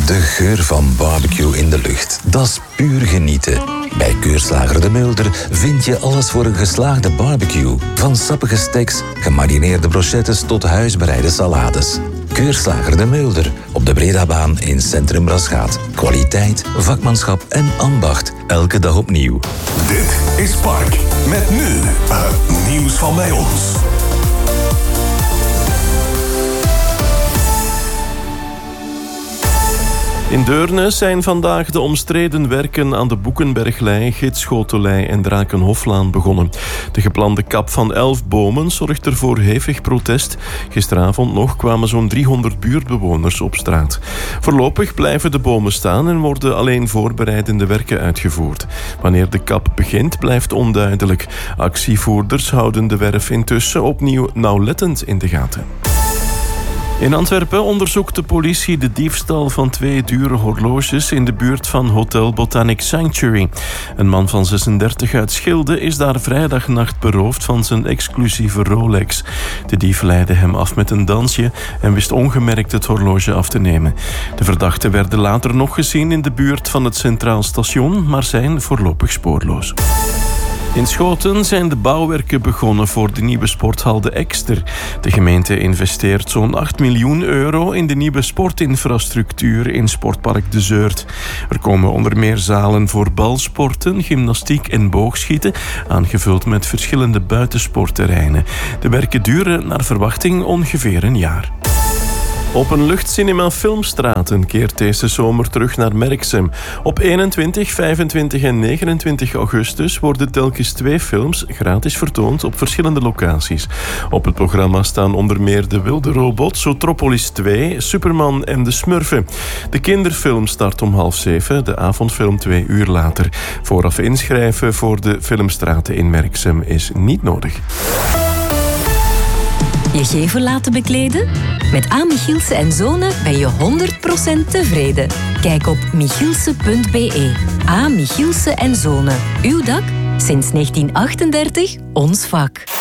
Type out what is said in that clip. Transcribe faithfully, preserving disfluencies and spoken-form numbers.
De geur van barbecue in de lucht, dat is puur genieten. Bij Keurslager de Mulder vind je alles voor een geslaagde barbecue. Van sappige steaks, gemarineerde brochettes tot huisbereide salades. Keurslager de Mulder, op de Bredabaan in Centrum Rasgaat. Kwaliteit, vakmanschap en ambacht, elke dag opnieuw. Dit is Park, met nu het nieuws van bij ons. In Deurne zijn vandaag de omstreden werken aan de Boekenberglei, Gidschotelei en Drakenhoflaan begonnen. De geplande kap van elf bomen zorgt er voor hevig protest. Gisteravond nog kwamen zo'n driehonderd buurtbewoners op straat. Voorlopig blijven de bomen staan en worden alleen voorbereidende werken uitgevoerd. Wanneer de kap begint, blijft onduidelijk. Actievoerders houden de werf intussen opnieuw nauwlettend in de gaten. In Antwerpen onderzoekt de politie de diefstal van twee dure horloges in de buurt van Hotel Botanic Sanctuary. Een man van zesendertig uit Schilde is daar vrijdagnacht beroofd van zijn exclusieve Rolex. De dief leidde hem af met een dansje en wist ongemerkt het horloge af te nemen. De verdachten werden later nog gezien in de buurt van het Centraal Station, maar zijn voorlopig spoorloos. In Schoten zijn de bouwwerken begonnen voor de nieuwe sporthal De Ekster. De gemeente investeert zo'n acht miljoen euro in de nieuwe sportinfrastructuur in Sportpark De Zeurt. Er komen onder meer zalen voor balsporten, gymnastiek en boogschieten, aangevuld met verschillende buitensportterreinen. De werken duren naar verwachting ongeveer een jaar. Openluchtcinema Filmstraten keert deze zomer terug naar Merksem. Op eenentwintig, vijfentwintig en negenentwintig augustus worden telkens twee films gratis vertoond op verschillende locaties. Op het programma staan onder meer De Wilde Robot, Zootropolis twee, Superman en De Smurfen. De kinderfilm start om half zeven, de avondfilm twee uur later. Vooraf inschrijven voor de Filmstraten in Merksem is niet nodig. Je gevel laten bekleden? Met A. Michielsen en Zonen ben je honderd procent tevreden. Kijk op michielsen punt be. A. Michielsen en Zonen. Uw dak? Sinds negentien achtendertig ons vak.